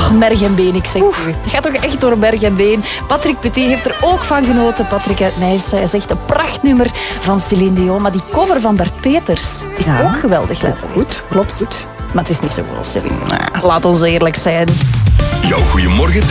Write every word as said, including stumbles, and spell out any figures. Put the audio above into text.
Oh, merg en been, ik zeg het u. Het gaat toch echt door merg en been. Patrick Petit heeft er ook van genoten. Patrick uit Nijs, hij zegt een prachtnummer van Céline Dion. Maar die cover van Bart Peters is Ja. ook geweldig. Letterlijk. Goed, Klopt. goed. Maar het is niet zo goed als Céline. Laat ons eerlijk zijn. Jouw goeiemorgen